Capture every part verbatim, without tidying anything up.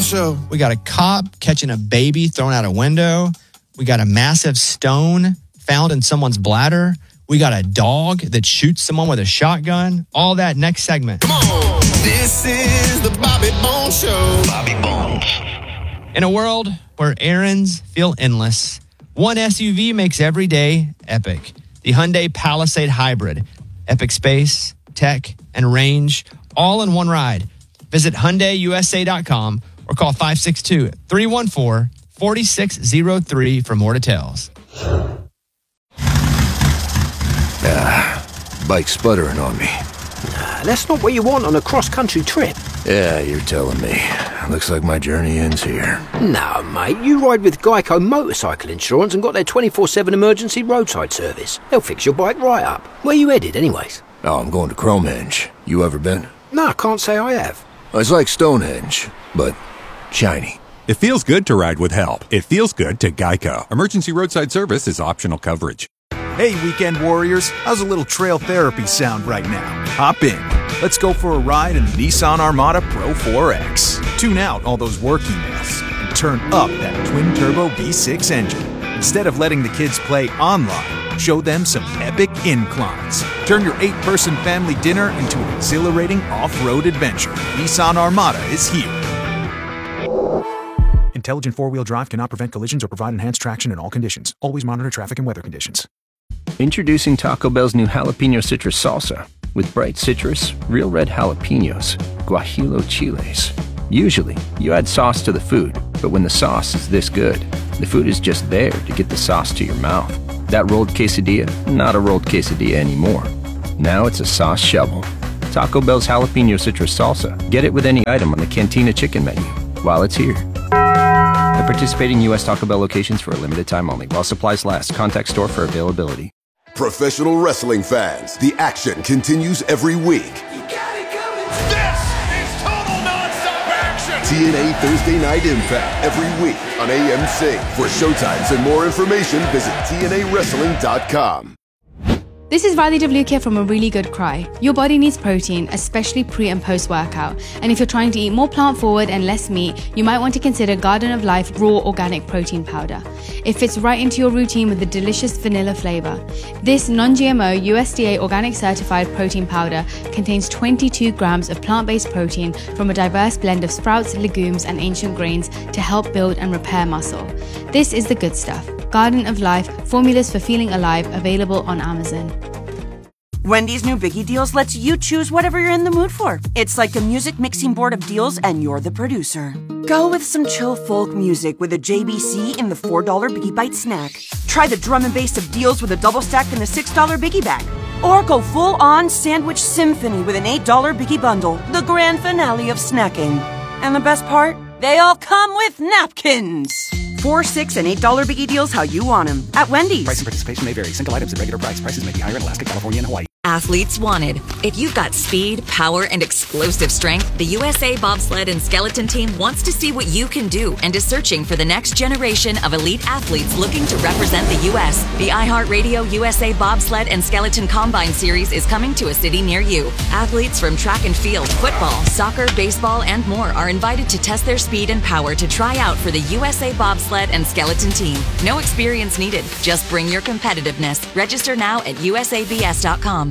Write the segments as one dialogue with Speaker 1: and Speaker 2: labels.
Speaker 1: Show.
Speaker 2: We got a cop catching a baby thrown out a window. We got a massive stone found in someone's bladder. We got a dog that shoots someone with a shotgun. All that next segment.
Speaker 1: Come on. This is the Bobby Bones Show.
Speaker 3: Bobby Bones.
Speaker 2: In a world where errands feel endless, one S U V makes every day epic. The Hyundai Palisade Hybrid. Epic space, tech, and range, all in one ride. Visit Hyundai U S A dot com or call five six two, three one four, four six zero three for more details.
Speaker 4: Ah, bike's sputtering on me.
Speaker 5: Nah, that's not what you want on a cross-country trip.
Speaker 4: Yeah, you're telling me. Looks like my journey ends here.
Speaker 5: No, mate, you ride with Geico Motorcycle Insurance and got their twenty-four seven emergency roadside service. They'll fix your bike right up. Where you headed, anyways?
Speaker 4: Oh, I'm going to Cromenge. You ever been?
Speaker 5: No, I can't say I have.
Speaker 4: It's like Stonehenge, but shiny.
Speaker 6: It feels good to ride with help. It feels good to Geico. Emergency roadside service is optional coverage.
Speaker 7: Hey, weekend warriors, how's a little trail therapy sound right now? Hop in. Let's go for a ride in the Nissan Armada Pro four X. Tune out all those work emails and turn up that twin-turbo V six engine. Instead of letting the kids play online, show them some epic inclines. Turn your eight-person family dinner into an exhilarating off-road adventure. Nissan Armada is here. Intelligent four-wheel drive cannot prevent collisions or provide enhanced traction in all conditions. Always monitor traffic and weather conditions.
Speaker 8: Introducing Taco Bell's new jalapeno citrus salsa. With bright citrus, real red jalapenos, guajillo chiles. Usually, you add sauce to the food, but when the sauce is this good, the food is just there to get the sauce to your mouth. That rolled quesadilla, not a rolled quesadilla anymore. Now it's a sauce shovel. Taco Bell's jalapeno citrus salsa. Get it with any item on the Cantina chicken menu while it's here. At participating U S Taco Bell locations for a limited time only. While supplies last, contact store for availability.
Speaker 9: Professional wrestling fans, the action continues every week.
Speaker 1: You got it coming. This is total nonstop action.
Speaker 9: T N A Thursday Night Impact every week on A M C. For showtimes and more information, visit T N A wrestling dot com.
Speaker 10: This is Riley Devlukia from A Really Good Cry. Your body needs protein, especially pre and post workout. And if you're trying to eat more plant forward and less meat, you might want to consider Garden of Life Raw Organic Protein Powder. It fits right into your routine with a delicious vanilla flavor. This non-G M O U S D A organic certified protein powder contains twenty-two grams of plant-based protein from a diverse blend of sprouts, legumes, and ancient grains to help build and repair muscle. This is the good stuff. Garden of Life, formulas for feeling alive, available on Amazon.
Speaker 11: Wendy's new Biggie Deals lets you choose whatever you're in the mood for. It's like a music mixing board of deals and you're the producer. Go with some chill folk music with a J B C in the four dollar Biggie Bite snack. Try the drum and bass of deals with a double stack in the six dollar Biggie Bag. Or go full-on sandwich symphony with an eight dollar Biggie Bundle, the grand finale of snacking. And the best part? They all come with napkins. Four, six, and eight dollar Biggie Deals how you want them at Wendy's.
Speaker 12: Price and participation may vary. Single items at regular price. Prices may be higher in Alaska, California, and Hawaii.
Speaker 13: Athletes wanted. If you've got speed, power, and explosive strength, the U S A Bobsled and Skeleton Team wants to see what you can do and is searching for the next generation of elite athletes looking to represent the U S. The iHeartRadio U S A Bobsled and Skeleton Combine Series is coming to a city near you. Athletes from track and field, football, soccer, baseball, and more are invited to test their speed and power to try out for the U S A Bobsled and Skeleton Team. No experience needed. Just bring your competitiveness. Register now at U S A B S dot com.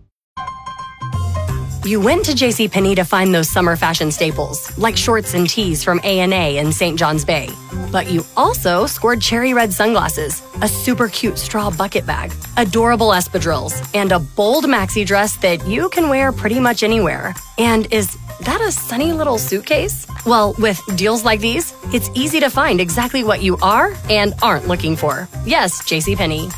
Speaker 14: You went to JCPenney to find those summer fashion staples, like shorts and tees from A and A in Saint John's Bay. But you also scored cherry red sunglasses, a super cute straw bucket bag, adorable espadrilles, and a bold maxi dress that you can wear pretty much anywhere. And is that a sunny little suitcase? Well, with deals like these, it's easy to find exactly what you are and aren't looking for. Yes, JCPenney.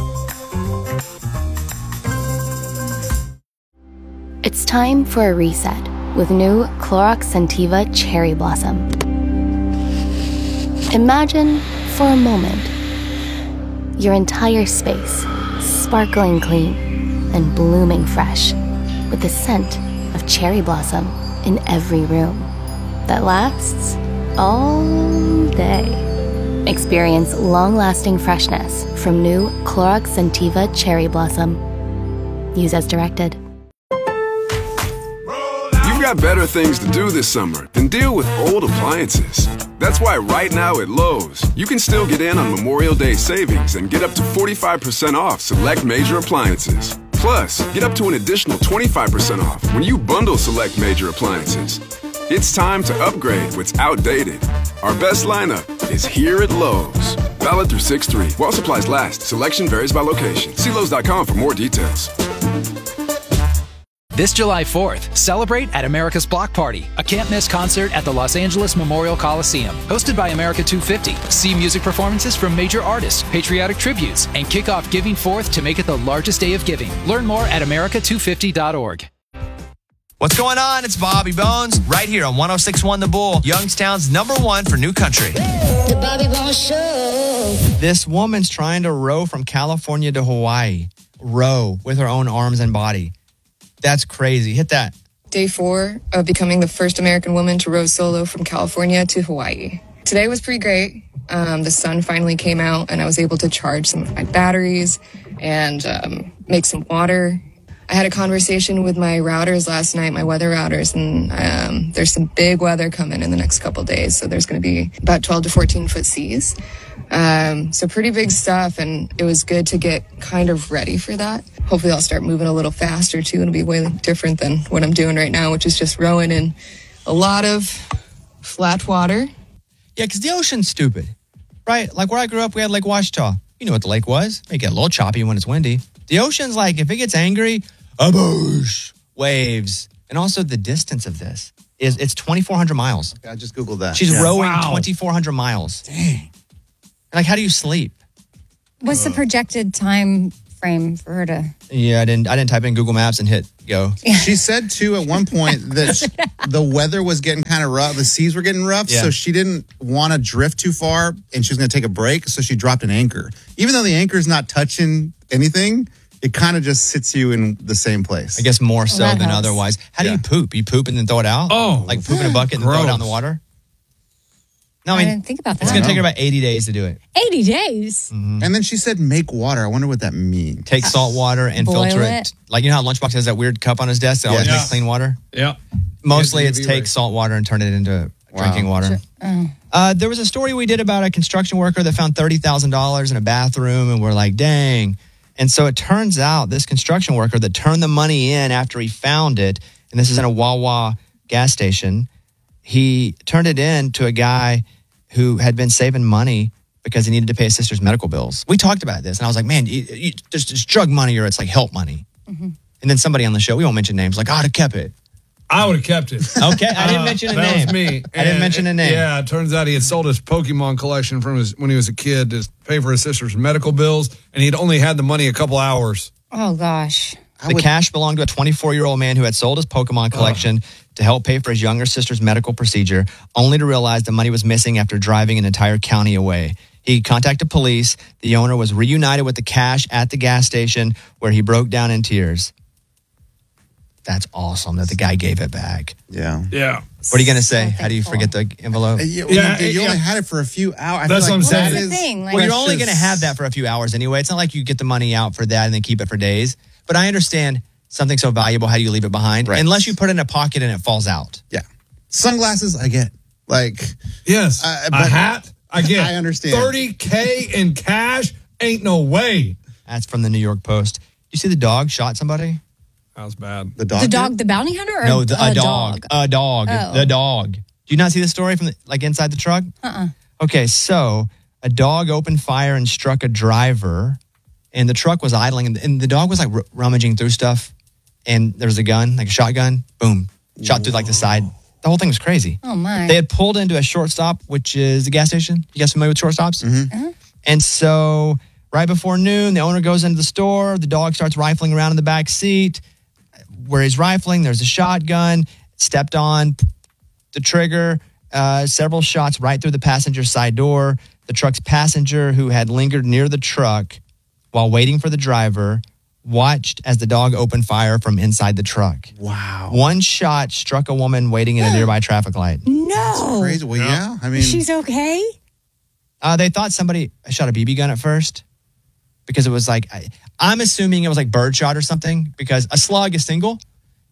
Speaker 15: It's time for a reset with new Clorox Scentiva Cherry Blossom. Imagine, for a moment, your entire space sparkling clean and blooming fresh with the scent of cherry blossom in every room that lasts all day. Experience long-lasting freshness from new Clorox Scentiva Cherry Blossom. Use as directed.
Speaker 7: You've
Speaker 3: got better things to do this summer than deal with old appliances. That's why right now at Lowe's, you can still get in on Memorial Day savings and get up to forty-five percent off select major appliances. Plus, get up to an additional twenty-five percent off when you bundle select major appliances. It's time to upgrade what's outdated. Our best lineup is here at Lowe's. Valid through six three. While supplies last, selection varies by location. See Lowe's dot com for more details.
Speaker 16: This July fourth, celebrate at America's Block Party, a can't-miss concert at the Los Angeles Memorial Coliseum. Hosted by America two fifty, see music performances from major artists, patriotic tributes, and kick off Giving Fourth to make it the largest day of giving. Learn more at America two fifty dot org.
Speaker 2: What's going on? It's Bobby Bones right here on one oh six point one The Bull, Youngstown's number one for new country.
Speaker 17: The Bobby Bones Show.
Speaker 2: This woman's trying to row from California to Hawaii. Row with her own arms and body. That's crazy. Hit that.
Speaker 18: Day four of becoming the first American woman to row solo from California to Hawaii. Today was pretty great. Um, the sun finally came out and I was able to charge some of my batteries and um, make some water. I had a conversation with my routers last night, my weather routers, and um, there's some big weather coming in the next couple of days. So there's going to be about twelve to fourteen foot seas. Um, so pretty big stuff. And it was good to get kind of ready for that. Hopefully I'll start moving a little faster too. It'll be way different than what I'm doing right now, which is just rowing in a lot of flat water.
Speaker 2: Yeah, because the ocean's stupid, right? Like where I grew up, we had Lake Ouachita. You know what the lake was. It get a little choppy when it's windy. The ocean's like, if it gets angry, a boosh, waves. And also the distance of this is it's twenty-four hundred miles.
Speaker 19: I just Googled that.
Speaker 2: She's
Speaker 19: Yeah.
Speaker 2: rowing
Speaker 19: Wow.
Speaker 2: twenty-four hundred miles. Dang. Like, how do you sleep?
Speaker 20: What's the projected time frame for her to?
Speaker 2: Yeah, I didn't I didn't type in Google Maps and hit go.
Speaker 19: She said, too, at one point that sh- the weather was getting kind of rough. The seas were getting rough,
Speaker 2: Yeah.
Speaker 19: so she didn't want to drift too far, and she was going to take a break, so she dropped an anchor. Even though the anchor's not touching anything, it kind of just sits you in the same place.
Speaker 2: I guess more so
Speaker 19: that
Speaker 2: than
Speaker 19: helps.
Speaker 2: otherwise. How do
Speaker 19: Yeah.
Speaker 2: you poop? You poop and then throw it out?
Speaker 19: Oh.
Speaker 2: Like poop in a bucket and throw it out in the water? No, I
Speaker 20: I
Speaker 2: mean,
Speaker 20: didn't think about
Speaker 2: it's
Speaker 20: that.
Speaker 2: going to take her about eighty days to do it.
Speaker 20: eighty days.
Speaker 2: Mm-hmm.
Speaker 19: And then she said, make water. I wonder what that means.
Speaker 2: Take salt water and
Speaker 20: Boil
Speaker 2: filter it.
Speaker 20: it.
Speaker 2: Like, you know how Lunchbox has that weird cup on his desk that always
Speaker 19: Yeah.
Speaker 2: makes clean water?
Speaker 21: Yeah.
Speaker 2: Mostly
Speaker 21: Yeah,
Speaker 2: it's
Speaker 21: U V
Speaker 2: take
Speaker 21: rays.
Speaker 2: salt water and turn it into
Speaker 19: Wow.
Speaker 2: drinking water.
Speaker 20: Oh.
Speaker 2: Uh, there was a story we did about a construction worker that found thirty thousand dollars in a bathroom, and we're like, dang. And so it turns out this construction worker that turned the money in after he found it, and this is in a Wawa gas station, he turned it in to a guy who had been saving money because he needed to pay his sister's medical bills. We talked about this, and I was like, man, you, you, there's, there's drug money or it's like help money.
Speaker 20: Mm-hmm.
Speaker 2: And then somebody on the show, we won't mention names, like, I'd have kept it.
Speaker 21: I would have kept it.
Speaker 2: Okay, I didn't mention a
Speaker 21: that
Speaker 2: name.
Speaker 21: was me.
Speaker 2: I didn't
Speaker 21: And-
Speaker 2: mention a name.
Speaker 21: Yeah, it turns out he had sold his Pokemon collection from his when he was a kid to pay for his sister's medical bills, and he'd only had the money a couple hours.
Speaker 20: Oh gosh.
Speaker 2: The cash belonged to a twenty-four-year-old man who had sold his Pokemon collection to help pay for his younger sister's medical procedure, only to realize the money was missing after driving an entire county away. He contacted police. The owner was reunited with the cash at the gas station, where he broke down in tears. That's awesome that the guy gave it back.
Speaker 19: Yeah.
Speaker 21: Yeah.
Speaker 2: What are you going to say? How do you forget the envelope?
Speaker 19: Yeah, well,
Speaker 21: Yeah,
Speaker 19: you, you
Speaker 21: yeah.
Speaker 19: only had it for a few hours. I
Speaker 21: That's
Speaker 19: feel
Speaker 21: what I'm
Speaker 19: like
Speaker 21: saying.
Speaker 19: that
Speaker 20: That's the
Speaker 19: is-
Speaker 20: thing, like-
Speaker 2: Well, you're
Speaker 19: that's
Speaker 2: only going to
Speaker 19: just-
Speaker 2: have that for a few hours anyway. It's not like you get the money out for that and then keep it for days. But I understand something so valuable, how do you leave it behind?
Speaker 19: Right.
Speaker 2: Unless you put it in a pocket and it falls out.
Speaker 19: Yeah. Sunglasses, I get. Like,
Speaker 21: Yes.
Speaker 19: Uh,
Speaker 21: a
Speaker 19: but-
Speaker 21: hat, I get.
Speaker 19: I understand.
Speaker 21: thirty K in cash? Ain't no way.
Speaker 2: That's from the New York Post. You see the dog shot somebody?
Speaker 21: That was bad.
Speaker 19: the dog.
Speaker 20: The
Speaker 19: did?
Speaker 20: dog, the bounty hunter, or
Speaker 2: no, the, a,
Speaker 20: a
Speaker 2: dog. A dog.
Speaker 20: Oh.
Speaker 2: The dog. Do you not see the story from the, like inside the truck?
Speaker 20: Uh-uh.
Speaker 2: Okay, so a dog opened fire and struck a driver, and the truck was idling, and, and the dog was like r- rummaging through stuff, and there was a gun, like a shotgun, boom, shot through like the side. The whole thing was crazy.
Speaker 20: Oh my.
Speaker 2: They had pulled into a shortstop, which is a gas station. You guys familiar with shortstops?
Speaker 20: Uh-huh.
Speaker 2: And so right before noon, the owner goes into the store. The dog starts rifling around in the back seat. Where he's rifling, there's a shotgun. Stepped on the trigger. Uh, several shots right through the passenger side door. The truck's passenger, who had lingered near the truck while waiting for the driver, watched as the dog opened fire from inside the truck.
Speaker 19: Wow.
Speaker 2: One shot struck a woman waiting in a nearby traffic light.
Speaker 20: No.
Speaker 19: Crazy. Well, yeah. I mean,
Speaker 20: She's okay?
Speaker 2: Uh, they thought somebody shot a B B gun at first because it was like, I, I'm assuming it was like birdshot or something, because a slug is single.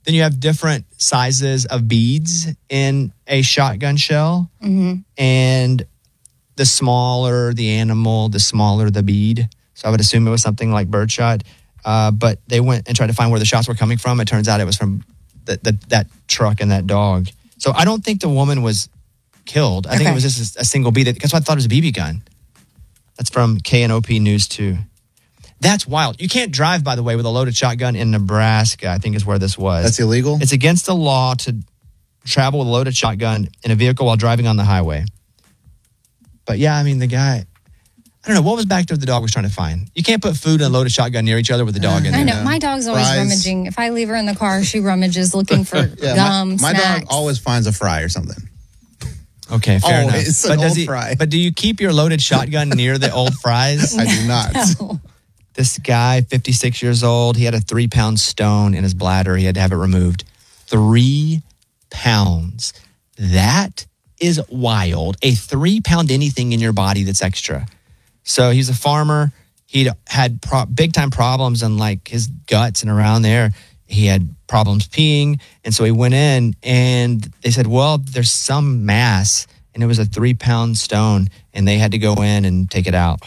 Speaker 2: Then you have different sizes of beads in a shotgun shell.
Speaker 20: Mm-hmm.
Speaker 2: And the smaller the animal, the smaller the bead. So I would assume it was something like birdshot. Uh, but they went and tried to find where the shots were coming from. It turns out it was from the, the, that truck and that dog. So I don't think the woman was killed. I think
Speaker 20: Okay.
Speaker 2: it was just a, a single bead. That's why I thought it was a B B gun. That's from K N O P News two. That's wild. You can't drive, by the way, with a loaded shotgun in Nebraska, I think is where this was.
Speaker 19: That's illegal?
Speaker 2: It's against the law to travel with a loaded shotgun in a vehicle while driving on the highway. But yeah, I mean, the guy, I don't know, what was back there the dog was trying to find? You can't put food and a loaded shotgun near each other with the dog in
Speaker 20: I
Speaker 2: there.
Speaker 20: know. My dog's always
Speaker 19: Fries.
Speaker 20: rummaging. If I leave her in the car, she rummages looking for
Speaker 19: Yeah,
Speaker 20: gum,
Speaker 19: my, my
Speaker 20: snacks.
Speaker 19: dog always finds a fry or something.
Speaker 2: Okay, fair
Speaker 19: Always
Speaker 2: enough.
Speaker 19: an
Speaker 2: does
Speaker 19: old
Speaker 2: he,
Speaker 19: fry.
Speaker 2: But do you keep your loaded shotgun near the old fries?
Speaker 19: I do not.
Speaker 20: No.
Speaker 2: This guy, fifty-six years old, he had a three pound stone in his bladder. He had to have it removed. Three pounds. That is wild. A three pound anything in your body that's extra. So he's a farmer. He'd had pro- big time problems in like his guts and around there. He had problems peeing. And so he went in and they said, well, there's some mass. And it was a three pound stone. And they had to go in and take it out.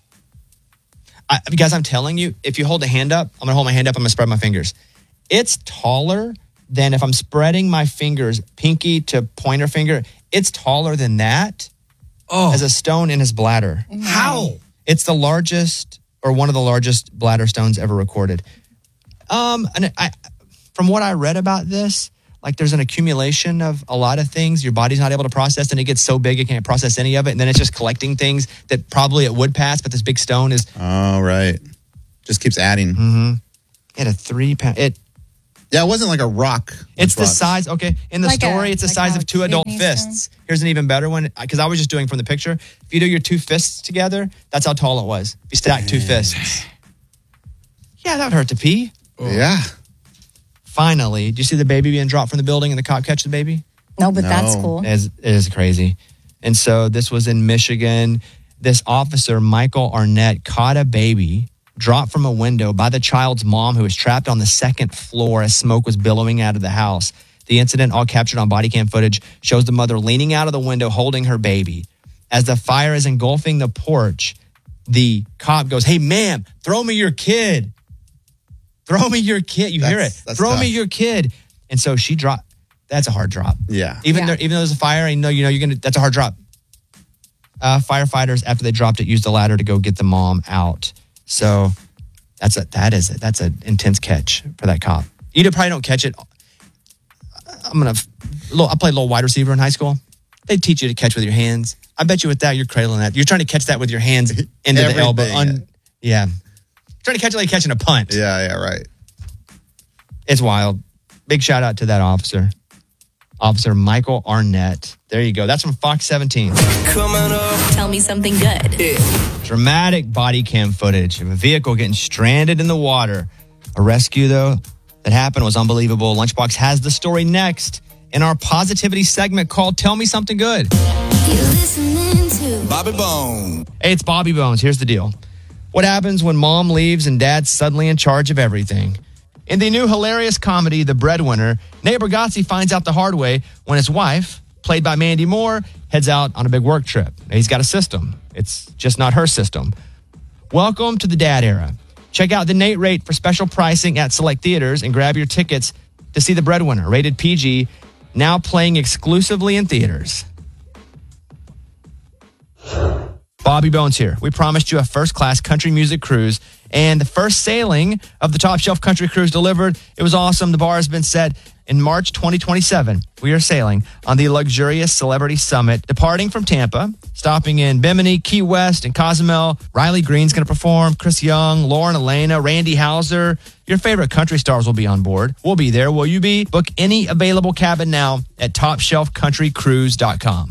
Speaker 2: I, guys, I'm telling you, if you hold a hand up, I'm going to hold my hand up. I'm going to spread my fingers. It's taller than if I'm spreading my fingers, pinky to pointer finger. It's taller than that
Speaker 21: Oh.
Speaker 2: as a stone in his bladder.
Speaker 21: How?
Speaker 2: It's the largest or one of the largest bladder stones ever recorded. Um, and I, from what I read about this, like there's an accumulation of a lot of things your body's not able to process, and it gets so big it can't process any of it, and then it's just collecting things that probably it would pass, but this big stone is.
Speaker 19: Oh, right. Just keeps adding.
Speaker 2: Mm-hmm. It a three pound. It.
Speaker 19: Yeah, it wasn't like a rock.
Speaker 2: It's the
Speaker 19: rock.
Speaker 2: size. Okay, in the
Speaker 20: Like a-
Speaker 2: story, it's the
Speaker 20: like
Speaker 2: size
Speaker 20: a
Speaker 2: of two adult
Speaker 20: kidney
Speaker 2: fists. Here's an even better one because I was just doing from the picture. If you do your two fists together, that's how tall it was. If you stack two fists. Yeah, that would hurt to pee.
Speaker 19: Yeah.
Speaker 2: Finally, do you see the baby being dropped from the building and the cop catch the baby?
Speaker 20: No, but
Speaker 19: No.
Speaker 20: that's cool.
Speaker 2: It is, it is crazy. And so this was in Michigan. This officer, Michael Arnett, caught a baby dropped from a window by the child's mom who was trapped on the second floor as smoke was billowing out of the house. The incident, all captured on body cam footage, shows the mother leaning out of the window holding her baby. As the fire is engulfing the porch, the cop goes, "Hey, ma'am, throw me your kid. Throw me your kid." You hear it.
Speaker 19: That's- that's
Speaker 2: Throw
Speaker 19: tough.
Speaker 2: me your kid. And so she dropped. That's a hard drop.
Speaker 19: Yeah.
Speaker 2: Even
Speaker 20: Yeah.
Speaker 2: though even though there's a fire, and you know, you know you're gonna. That's a hard drop. Uh, firefighters, after they dropped it, used a ladder to go get the mom out. So that's a that is a, that's an intense catch for that cop. You probably don't catch it. I'm gonna. Little, I played a little wide receiver in high school. They teach you to catch with your hands. I bet you with that you're cradling that. You're trying to catch that with your hands into the elbow.
Speaker 19: Everything.
Speaker 2: Un, yeah, trying to catch it like catching a punt.
Speaker 19: Yeah, yeah, right.
Speaker 2: It's wild. Big shout out to that officer. Officer Michael Arnett. There you go. That's from Fox seventeen.
Speaker 13: Tell me something good.
Speaker 2: Dramatic body cam footage of a vehicle getting stranded in the water. A rescue, though, that happened was unbelievable. Lunchbox has the story next in our positivity segment called Tell Me Something Good.
Speaker 17: You're listening to
Speaker 1: Bobby Bone.
Speaker 2: Hey, it's Bobby Bones. Here's the deal. What happens when mom leaves and dad's suddenly in charge of everything? In the new hilarious comedy, The Breadwinner, Nate Bargatze finds out the hard way when his wife, played by Mandy Moore, heads out on a big work trip. He's got a system. It's just not her system. Welcome to the dad era. Check out the Nate rate for special pricing at select theaters and grab your tickets to see The Breadwinner, rated P G, now playing exclusively in theaters. Bobby Bones here. We promised you a first-class country music cruise, and the first sailing of the Top Shelf Country Cruise delivered. It was awesome. The bar has been set. In March twenty twenty-seven, we are sailing on the luxurious Celebrity Summit, departing from Tampa, stopping in Bimini, Key West, and Cozumel. Riley Green's going to perform, Chris Young, Lauren Elena, Randy Houser. Your favorite country stars will be on board. We'll be there. Will you be? Book any available cabin now at top shelf country cruise dot com.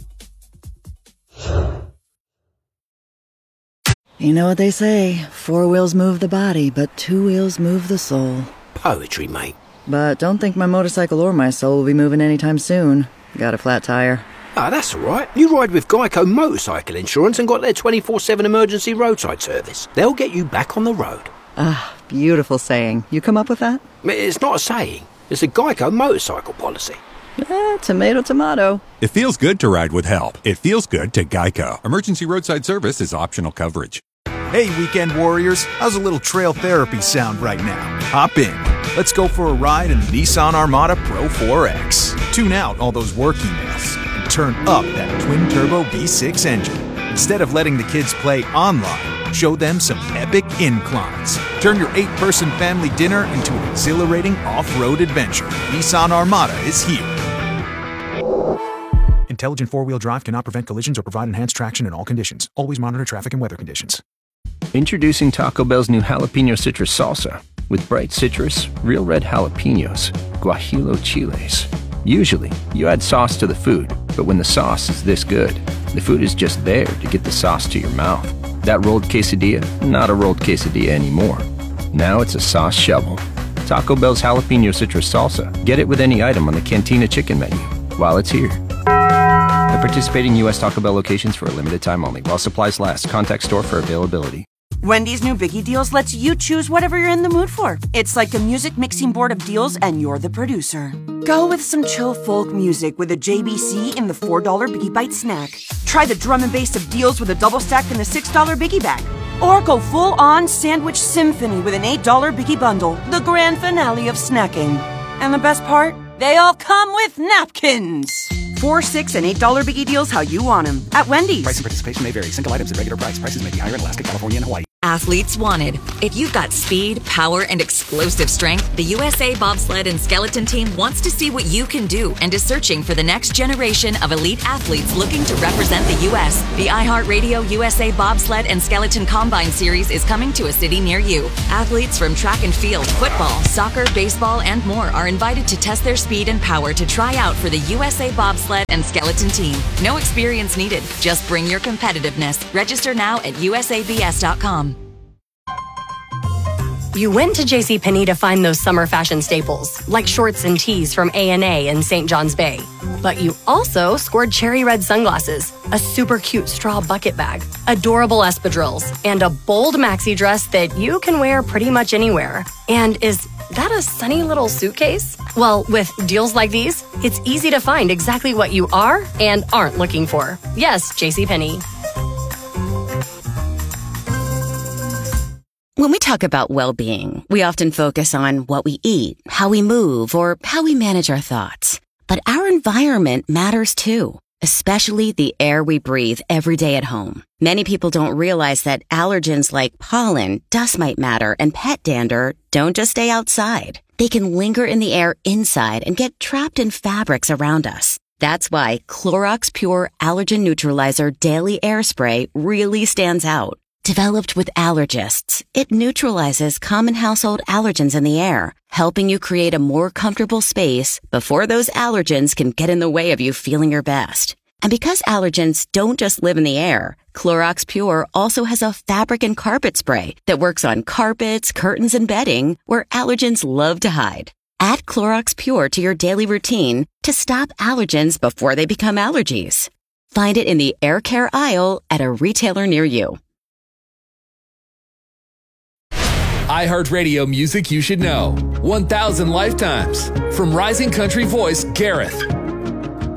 Speaker 5: You know what they say, four wheels move the body, but two wheels move the soul.
Speaker 12: Poetry, mate.
Speaker 5: But don't think my motorcycle or my soul will be moving anytime soon. Got a flat tire.
Speaker 12: Ah, that's all right. You ride with Geico Motorcycle Insurance and got their twenty-four seven emergency roadside service. They'll get you back on the road.
Speaker 5: Ah, beautiful saying. You come up with that?
Speaker 12: It's not a saying. It's a Geico motorcycle policy.
Speaker 5: Eh, tomato, tomato.
Speaker 6: It feels good to ride with help. It feels good to Geico. Emergency roadside service is optional coverage.
Speaker 7: Hey, weekend warriors, how's a little trail therapy sound right now? Hop in. Let's go for a ride in the Nissan Armada Pro four X. Tune out all those work emails and turn up that twin-turbo V six engine. Instead of letting the kids play online, show them some epic inclines. Turn your eight-person family dinner into an exhilarating off-road adventure. Nissan Armada is here. Intelligent four-wheel drive cannot prevent collisions or provide enhanced traction in all conditions. Always monitor traffic and weather conditions.
Speaker 8: Introducing Taco Bell's new jalapeno citrus salsa with bright citrus, real red jalapenos, guajillo chiles. Usually, you add sauce to the food, but when the sauce is this good, the food is just there to get the sauce to your mouth. That rolled quesadilla, not a rolled quesadilla anymore. Now it's a sauce shovel. Taco Bell's jalapeno citrus salsa. Get it with any item on the Cantina chicken menu while it's here. At participating U S Taco Bell locations for a limited time only. While supplies last. Contact store for availability.
Speaker 11: Wendy's new Biggie Deals lets you choose whatever you're in the mood for. It's like a music mixing board of deals, and you're the producer. Go with some chill folk music with a J B C in the four dollar Biggie Bite snack. Try the drum and bass of deals with a double stack in the six dollar Biggie Bag. Or go full-on sandwich symphony with an eight dollar Biggie Bundle, the grand finale of snacking. And the best part? They all come with napkins. Four, six, and eight dollar Biggie Deals how you want them at Wendy's.
Speaker 4: Price and participation may vary. Single items at regular price. Prices may be higher in Alaska, California, and Hawaii.
Speaker 13: Athletes wanted. If you've got speed, power, and explosive strength, the U S A Bobsled and Skeleton Team wants to see what you can do and is searching for the next generation of elite athletes looking to represent the U S The iHeartRadio U S A Bobsled and Skeleton Combine Series is coming to a city near you. Athletes from track and field, football, soccer, baseball, and more are invited to test their speed and power to try out for the U S A Bobsled and Skeleton Team. No experience needed. Just bring your competitiveness. Register now at U S A B S dot com.
Speaker 14: You went to JCPenney to find those summer fashion staples, like shorts and tees from A and A in Saint John's Bay. But you also scored cherry red sunglasses, a super cute straw bucket bag, adorable espadrilles, and a bold maxi dress that you can wear pretty much anywhere. And is that a sunny little suitcase? Well, with deals like these, it's easy to find exactly what you are and aren't looking for. Yes, JCPenney.
Speaker 22: When we talk about well-being, we often focus on what we eat, how we move, or how we manage our thoughts. But our environment matters too, especially the air we breathe every day at home. Many people don't realize that allergens like pollen, dust mite matter, and pet dander don't just stay outside. They can linger in the air inside and get trapped in fabrics around us. That's why Clorox Pure Allergen Neutralizer Daily Air Spray really stands out. Developed with allergists, it neutralizes common household allergens in the air, helping you create a more comfortable space before those allergens can get in the way of you feeling your best. And because allergens don't just live in the air, Clorox Pure also has a fabric and carpet spray that works on carpets, curtains, and bedding where allergens love to hide. Add Clorox Pure to your daily routine to stop allergens before they become allergies. Find it in the air care aisle at a retailer near you.
Speaker 23: iHeartRadio music you should know. one thousand lifetimes. From rising country voice Gareth.